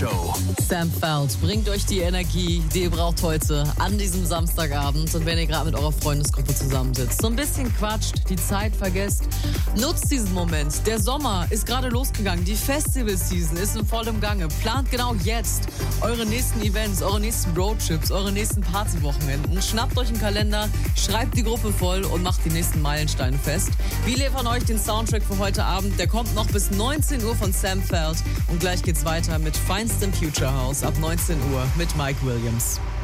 Show. Sam Feld bringt euch die Energie, die ihr braucht heute an diesem Samstagabend. Und wenn ihr gerade mit eurer Freundesgruppe zusammensitzt, so ein bisschen quatscht, die Zeit vergesst, nutzt diesen Moment. Der Sommer ist gerade losgegangen, die Festival-Season ist in vollem Gange. Plant genau jetzt eure nächsten Events, eure nächsten Roadtrips, eure nächsten Partywochenenden. Schnappt euch einen Kalender, schreibt die Gruppe voll und macht die nächsten Meilensteine fest. Wir liefern euch den Soundtrack für heute Abend. Der kommt noch bis 19 Uhr von Sam Feld. Und gleich geht's weiter mit feinstem Future House ab 19 Uhr mit Mike Williams.